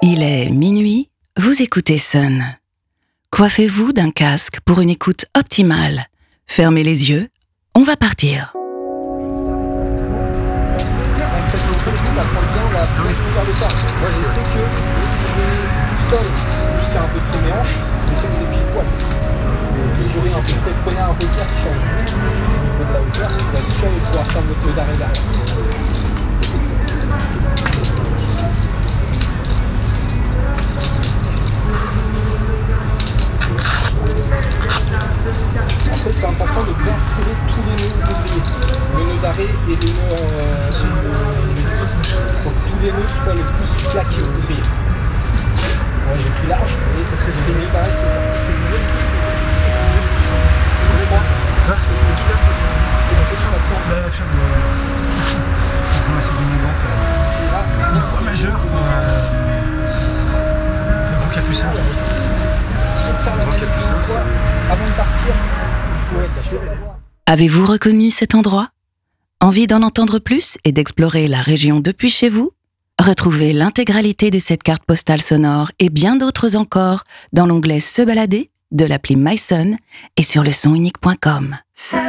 Il est minuit, vous écoutez Sun. Coiffez-vous d'un casque pour une écoute optimale. Fermez les yeux, on va partir. Jusqu'à un peu de mes hanches, mais ça c'est pile poil. Et j'aurai un peu de prenez un peu de terre sur de la hauteur, vous allez être sûr de pouvoir faire votre d'arrêt derrière. Après c'est important de bien serrer tous les nœuds ouvriers. Le nœud d'arrêt et les nœuds pour que tous les nœuds soient le plus plaqués ouvriers. Ouais, j'ai pris large, parce que c'est mieux pareil, c'est ça. C'est mieux, c'est moi. Le point majeur, le Grand Capucin. Le Grand Capucin, c'est... Avant de partir, il faut s'assurer. Avez-vous reconnu cet endroit ? Envie d'en entendre plus et d'explorer la région depuis chez vous ? Retrouvez l'intégralité de cette carte postale sonore et bien d'autres encore dans l'onglet Se balader de l'appli mySun et sur lesonunique.com.